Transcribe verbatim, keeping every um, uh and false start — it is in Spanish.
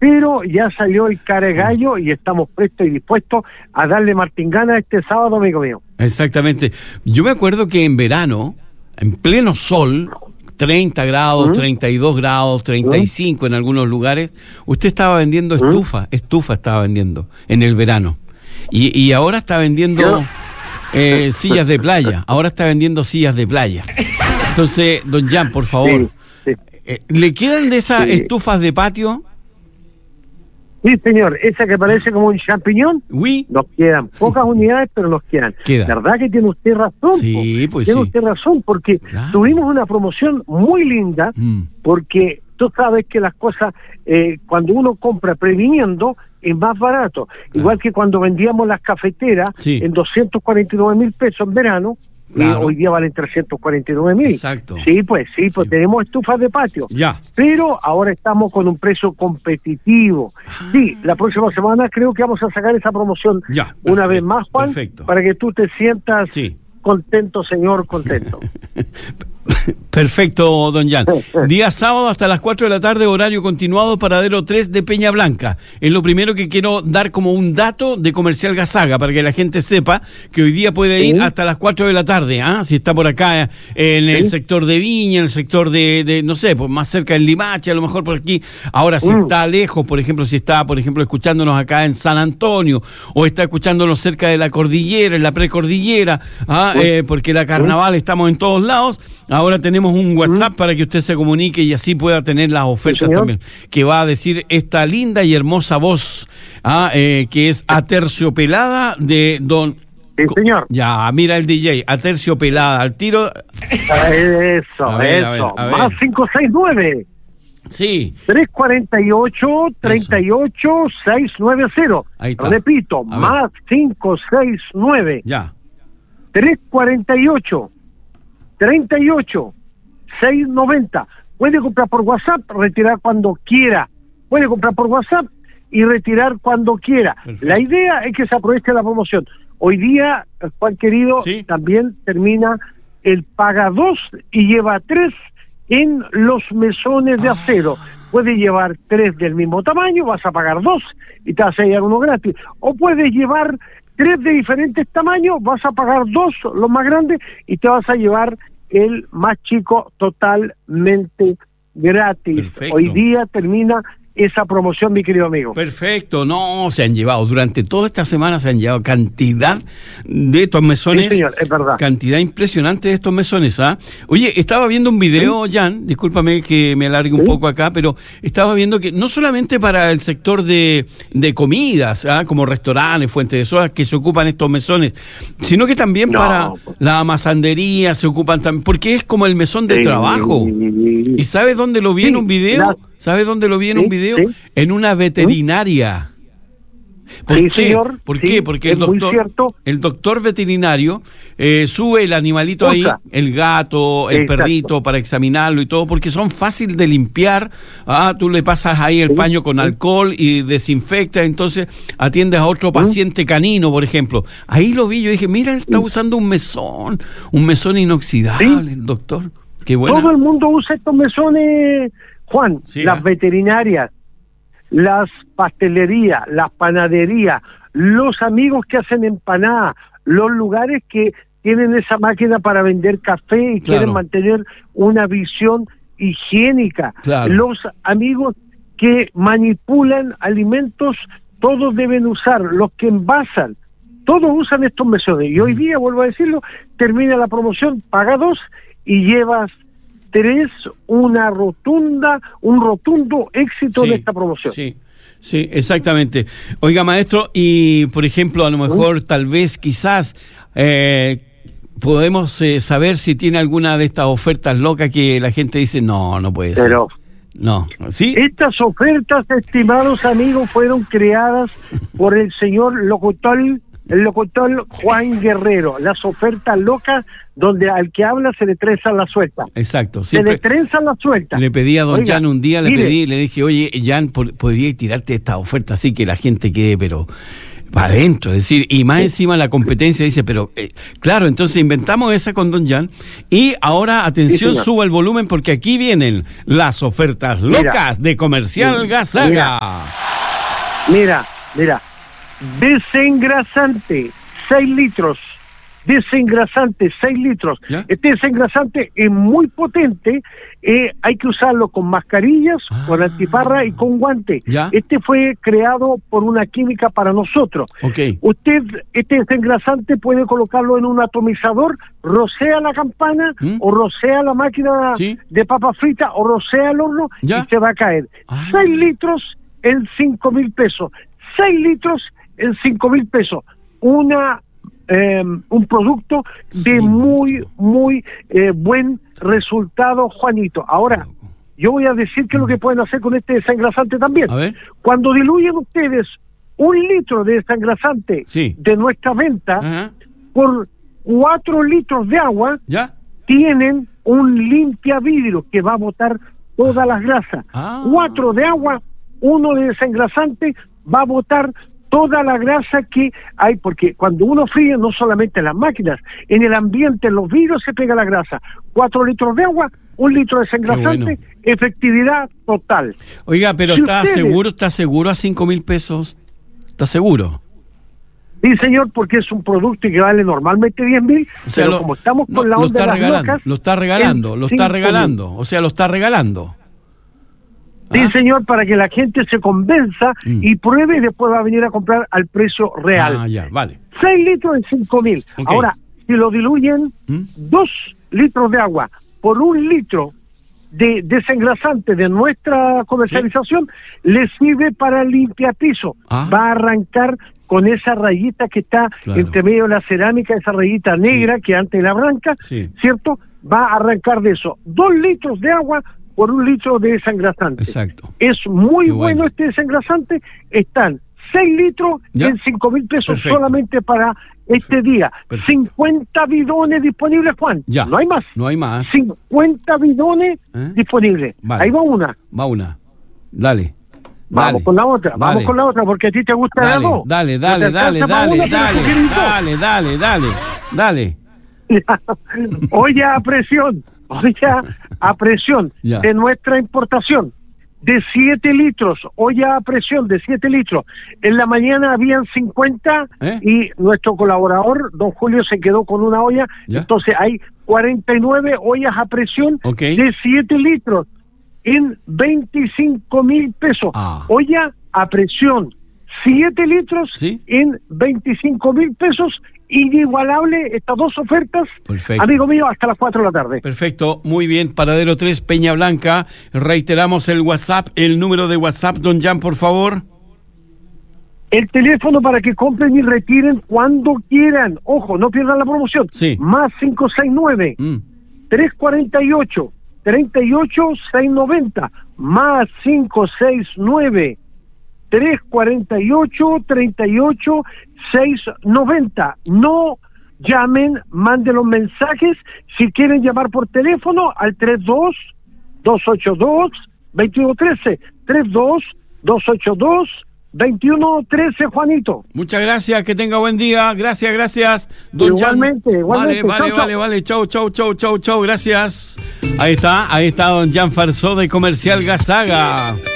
pero ya salió el cara de gallo y estamos prestos y dispuestos a darle martingana este sábado, amigo mío. Exactamente. Yo me acuerdo que en verano, en pleno sol, treinta grados, ¿Mm? treinta y dos grados, treinta y cinco ¿Mm? En algunos lugares, usted estaba vendiendo ¿Mm? estufa, estufa estaba vendiendo en el verano. Y, y ahora está vendiendo eh, sillas de playa, ahora está vendiendo sillas de playa. Entonces, don Jan, por favor, sí, sí. Eh, ¿le quedan de esas sí. estufas de patio? Sí, señor, esa que parece como un champiñón, oui. Nos quedan pocas unidades, pero nos quedan. Queda. ¿Verdad que tiene usted razón? Sí, pues tiene sí. usted razón, porque claro. tuvimos una promoción muy linda, mm. porque tú sabes que las cosas, eh, cuando uno compra previniendo, es más barato. Claro. Igual que cuando vendíamos las cafeteras sí. en doscientos cuarenta y nueve mil pesos en verano, claro. y hoy día valen trescientos cuarenta y nueve mil. Exacto. Sí, pues sí, pues sí. tenemos estufas de patio. Ya. Pero ahora estamos con un precio competitivo. Ah. Sí, la próxima semana creo que vamos a sacar esa promoción ya, perfecto, una vez más, Juan, perfecto. para que tú te sientas sí. contento, señor, contento. Perfecto, don Jan. Día sábado hasta las cuatro de la tarde, horario continuado, paradero tres de Peña Blanca. Es lo primero que quiero dar como un dato de Comercial Gazaga, para que la gente sepa que hoy día puede ir ¿Sí? hasta las cuatro de la tarde, ¿ah? Si está por acá en ¿Sí? el sector de Viña, en el sector de, de no sé, pues más cerca del Limache, a lo mejor por aquí. Ahora, si mm. está lejos, por ejemplo, si está, por ejemplo, escuchándonos acá en San Antonio, o está escuchándonos cerca de la cordillera, en la precordillera, ¿ah? eh, porque la carnaval estamos en todos lados. Ahora tenemos un WhatsApp ¿Mm? para que usted se comunique y así pueda tener las ofertas ¿Sí, también, que va a decir esta linda y hermosa voz, ah, eh, que es Aterciopelada de don... Sí, señor. Ya, mira el D J, Aterciopelada, al tiro... Eso, a ver, eso, a ver, a ver. Más cinco seis nueve. Sí. tres cuarenta y ocho, treinta y ocho, seiscientos noventa. Ahí está. Repito, más cinco seis nueve. Ya. tres cuarenta y ocho, treinta y ocho, seiscientos noventa. Puede comprar por WhatsApp, retirar cuando quiera. Puede comprar por WhatsApp y retirar cuando quiera. Perfecto. La idea es que se aproveche la promoción. Hoy día, Juan querido, ¿Sí? también termina el paga dos y lleva tres en los mesones de acero. Ah. Puedes llevar tres del mismo tamaño, vas a pagar dos y te vas a llevar uno gratis. O puedes llevar tres de diferentes tamaños, vas a pagar dos, los más grandes, y te vas a llevar el más chico totalmente gratis. Perfecto. Hoy día termina esa promoción, mi querido amigo. Perfecto, no, se han llevado, durante toda esta semana se han llevado cantidad de estos mesones. Sí, señor, es verdad. Cantidad impresionante de estos mesones, ¿ah? Oye, estaba viendo un video, ¿Sí? Jan, discúlpame que me alargue un ¿Sí? poco acá, pero estaba viendo que no solamente para el sector de, de comidas, ¿ah? Como restaurantes, fuentes de sodas, que se ocupan estos mesones, sino que también no, para pues. la masandería se ocupan también, porque es como el mesón de sí. trabajo. ¿Y sabes dónde lo vi sí. en un video? La... ¿Sabes dónde lo vi en ¿Sí? un video? ¿Sí? En una veterinaria. ¿Por sí, qué? Señor. ¿Por sí, qué? Porque el doctor, el doctor veterinario eh, sube el animalito ahí, el gato, el Exacto. perrito, para examinarlo y todo, porque son fáciles de limpiar. Ah, tú le pasas ahí el sí, paño con sí. alcohol y desinfectas, entonces atiendes a otro paciente canino, por ejemplo. Ahí lo vi, yo dije, mira, él está sí. usando un mesón, un mesón inoxidable, sí. el doctor. Qué buena. Todo el mundo usa estos mesones, Juan, sí, las ¿eh? veterinarias, las pastelerías, las panaderías, los amigos que hacen empanadas, los lugares que tienen esa máquina para vender café y claro. quieren mantener una visión higiénica, claro. los amigos que manipulan alimentos, todos deben usar, los que envasan, todos usan estos mesones. Y mm. hoy día, vuelvo a decirlo, termina la promoción, paga dos y llevas tres, una rotunda, un rotundo éxito sí, de esta promoción. Sí, sí, exactamente. Oiga, maestro, y por ejemplo, a lo mejor, ¿Mm? tal vez, quizás, eh, podemos eh, saber si tiene alguna de estas ofertas locas que la gente dice, no, no puede ser. Pero, no, ¿sí? Estas ofertas, estimados amigos, fueron creadas por el señor locutor, el locutor Juan Guerrero. Las ofertas locas donde al que habla se le trenza la suelta. Exacto. Se le trenza la suelta. Le pedí a don Oiga, Jan un día, le mire, pedí, le dije, oye, Jan, ¿podría tirarte esta oferta así que la gente quede, pero para adentro? Es decir, y más encima la competencia dice, pero eh, claro, entonces inventamos esa con don Jan y ahora, atención, sí, suba el volumen porque aquí vienen las ofertas locas mira, de Comercial Gazaga. Mira, mira, desengrasante, seis litros. Desengrasante, seis litros. ¿Ya? Este desengrasante es muy potente, eh, hay que usarlo con mascarillas, ah, con antiparra y con guante. ¿Ya? Este fue creado por una química para nosotros. Okay. Usted, este desengrasante puede colocarlo en un atomizador, rocea la campana, ¿Mm? o rocea la máquina ¿Sí? de papa frita, o rocea el horno, ¿Ya? y se va a caer. Ah. seis litros en cinco mil pesos. seis litros en cinco mil pesos. Una... Eh, un producto de sí. muy, muy eh, buen resultado, Juanito. Ahora, yo voy a decir qué es lo que pueden hacer con este desengrasante también. A ver. Cuando diluyen ustedes un litro de desengrasante sí. de nuestra venta, Ajá. por cuatro litros de agua, ¿Ya? tienen un limpia vidrio que va a botar todas las grasas. Ah. Cuatro de agua, uno de desengrasante, va a botar toda la grasa que hay, porque cuando uno fríe, no solamente en las máquinas, en el ambiente, en los vidrios se pega la grasa. Cuatro litros de agua, un litro de desengrasante, bueno. efectividad total. Oiga, pero si ¿está ustedes... seguro, está seguro a cinco mil pesos? ¿Está seguro? Sí, señor, porque es un producto que vale normalmente diez mil, o sea, pero lo, como estamos con no, la onda de las locas... Lo está regalando, lo está regalando, o sea, lo está regalando. Sí, ¿Ah? señor, para que la gente se convenza mm. y pruebe y después va a venir a comprar al precio real. Ah, ya, vale. seis litros en cinco mil. Okay. Ahora, si lo diluyen, ¿Mm? dos litros de agua por un litro de desengrasante de nuestra comercialización, ¿Sí? le sirve para limpiapiso. Ah. Va a arrancar con esa rayita que está claro. entre medio de la cerámica, esa rayita negra sí. que antes era blanca, sí. ¿cierto? Va a arrancar de eso. Dos litros de agua por un litro de desengrasante. Exacto. Es muy bueno. bueno este desengrasante. Están seis litros ¿Ya? en cinco mil pesos Perfecto. solamente para este Perfecto. día. Perfecto. cincuenta bidones disponibles, Juan. Ya. No hay más. No hay más. cincuenta bidones ¿Eh? disponibles. Vale. Ahí va una. Va una. Dale. Vamos dale. con la otra. Vamos dale. con la otra porque a ti te gusta dale, la dos. Dale, dale, no dale, dale, una, dale, dale, dale, dale, dale, dale. Oye, a presión. Olla a presión ya. de nuestra importación de siete litros, olla a presión de siete litros. En la mañana habían cincuenta ¿Eh? y nuestro colaborador, don Julio, se quedó con una olla. ¿Ya? Entonces hay cuarenta y nueve ollas a presión okay. de siete litros en veinticinco mil pesos. Ah. Olla a presión, siete litros ¿Sí? en veinticinco mil pesos. Inigualable estas dos ofertas, Perfecto. amigo mío, hasta las cuatro de la tarde. Perfecto, muy bien, Paradero tres, Peña Blanca. Reiteramos el WhatsApp, el número de WhatsApp, don Jan, por favor. El teléfono para que compren y retiren cuando quieran. Ojo, no pierdan la promoción. Sí. Más cinco seis nueve, mm. tres cuatro ocho, tres ocho seis nueve cero. Más cinco seis nueve, tres cuatro ocho, tres ocho seis nueve cero. No llamen, manden los mensajes. Si quieren llamar por teléfono al tres dos, dos ocho dos, dos uno uno tres, tres dos, dos ocho dos, dos uno uno tres, Juanito. Muchas gracias, que tenga buen día. Gracias, gracias, don Igualmente, Jan. igualmente. Vale, vale, chau, vale, vale. Chau, chau, chau, chau, chau. Gracias. Ahí está, ahí está don Jan Farsó de Comercial Gasaga.